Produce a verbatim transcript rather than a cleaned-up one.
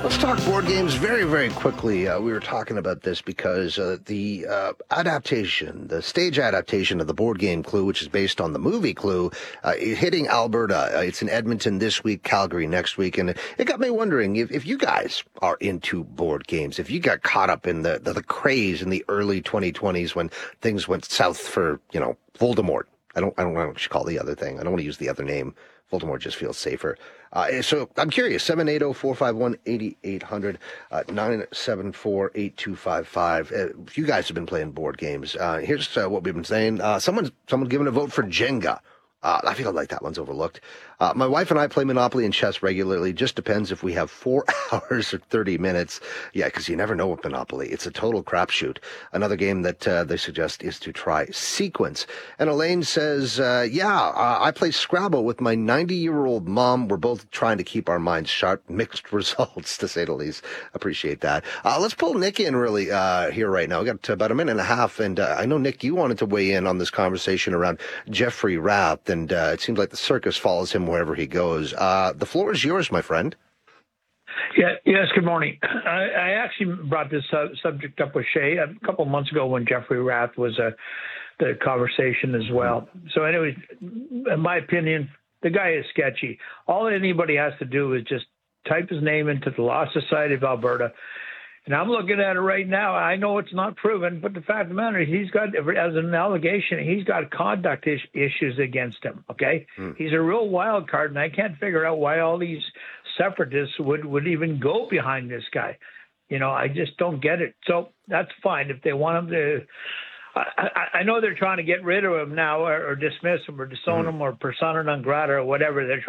Let's talk board games very, very quickly. Uh, we were talking about this because uh, the uh, adaptation, the stage adaptation of the board game Clue, which is based on the movie Clue, uh, is hitting Alberta. Uh, it's in Edmonton this week, Calgary next week. And it got me wondering if, if you guys are into board games, if you got caught up in the, the, the craze in the early twenty twenties when things went south for, you know, Voldemort. I don't, I don't know what you call the other thing. I don't want to use the other name. Voldemort just feels safer. Uh, so I'm curious, seven eight zero, four five one, eight eight zero zero, uh, nine seven four, eight two five five. Uh, if you guys have been playing board games, uh, here's uh, what we've been saying. Uh, someone's, someone's given a vote for Jenga. Uh, I feel like that one's overlooked. Uh, my wife and I play Monopoly and chess regularly. Just depends if we have four hours or thirty minutes. Yeah, because you never know with Monopoly. It's a total crapshoot. Another game that uh, they suggest is to try Sequence. And Elaine says, uh, yeah, uh, I play Scrabble with my ninety-year-old mom. We're both trying to keep our minds sharp. Mixed results, to say the least. Appreciate that. Uh, let's pull Nick in really uh, here right now. We got about a minute and a half. And uh, I know, Nick, you wanted to weigh in on this conversation around Jeffrey Rath. And uh, it seems like the circus follows him wherever he goes. Uh, the floor is yours, my friend. Yeah, yes, good morning. I, I actually brought this uh, subject up with Shay a couple of months ago when Jeffrey Rath was uh, the conversation as well. So anyway, in my opinion, the guy is sketchy. All anybody has to do is just type his name into the Law Society of Alberta. And I'm looking at it right now. I know it's not proven, but the fact of the matter is he's got, as an allegation, he's got conduct is- issues against him, okay? Mm. He's a real wild card, and I can't figure out why all these separatists would, would even go behind this guy. You know, I just don't get it. So that's fine. If they want him to, I, I, I know they're trying to get rid of him now or, or dismiss him or disown mm. him or persona non grata or whatever. They're